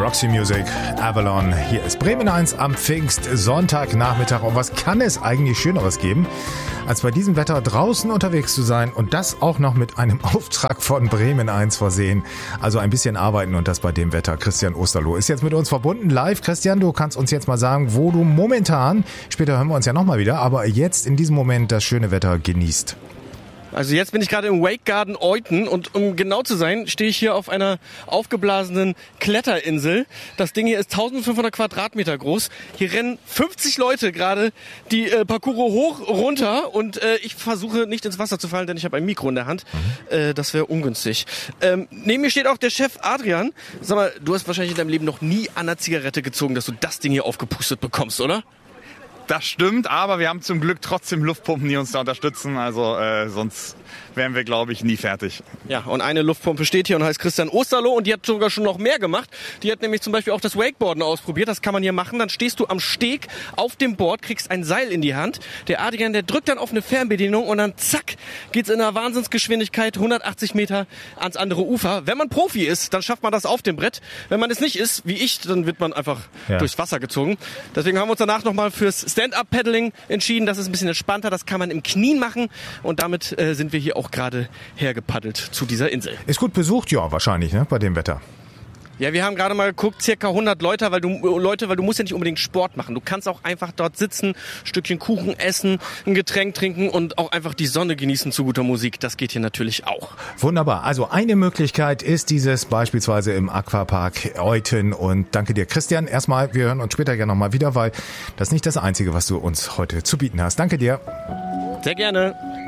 Roxy Music, Avalon. Hier ist Bremen 1 am Pfingstsonntagnachmittag. Und was kann es eigentlich Schöneres geben, als bei diesem Wetter draußen unterwegs zu sein und das auch noch mit einem Auftrag von Bremen 1 versehen. Also ein bisschen arbeiten und das bei dem Wetter. Christian Osterloh ist jetzt mit uns verbunden live. Christian, du kannst uns jetzt mal sagen, wo du momentan, später hören wir uns ja nochmal wieder, aber jetzt in diesem Moment das schöne Wetter genießt. Also jetzt bin ich gerade im Wake Garden Euten und um genau zu sein, stehe ich hier auf einer aufgeblasenen Kletterinsel. Das Ding hier ist 1500 Quadratmeter groß. Hier rennen 50 Leute gerade die Parcours hoch, runter und ich versuche nicht ins Wasser zu fallen, denn ich habe ein Mikro in der Hand. Das wäre ungünstig. Neben mir steht auch der Chef Adrian. Sag mal, du hast wahrscheinlich in deinem Leben noch nie an der Zigarette gezogen, dass du das Ding hier aufgepustet bekommst, oder? Das stimmt, aber wir haben zum Glück trotzdem Luftpumpen, die uns da unterstützen. Also sonst wären wir, glaube ich, nie fertig. Ja, und eine Luftpumpe steht hier und heißt Christian Osterloh und die hat sogar schon noch mehr gemacht. Die hat nämlich zum Beispiel auch das Wakeboarden ausprobiert. Das kann man hier machen. Dann stehst du am Steg auf dem Board, kriegst ein Seil in die Hand. Der Adrian, der drückt dann auf eine Fernbedienung und dann zack, geht's in einer Wahnsinnsgeschwindigkeit 180 Meter ans andere Ufer. Wenn man Profi ist, dann schafft man das auf dem Brett. Wenn man es nicht ist, wie ich, dann wird man einfach durchs Wasser gezogen. Deswegen haben wir uns danach nochmal fürs Stand-Up-Paddling entschieden. Das ist ein bisschen entspannter. Das kann man im Knien machen. Und damit sind wir hier auch gerade hergepaddelt zu dieser Insel. Ist gut besucht, ja, wahrscheinlich, ne, bei dem Wetter. Ja, wir haben gerade mal geguckt, circa 100 Leute, weil du musst ja nicht unbedingt Sport machen. Du kannst auch einfach dort sitzen, ein Stückchen Kuchen essen, ein Getränk trinken und auch einfach die Sonne genießen zu guter Musik. Das geht hier natürlich auch. Wunderbar. Also eine Möglichkeit ist dieses beispielsweise im Aquapark Euten. Und danke dir, Christian. Erstmal, wir hören uns später gerne nochmal wieder, weil das ist nicht das Einzige, was du uns heute zu bieten hast. Danke dir. Sehr gerne.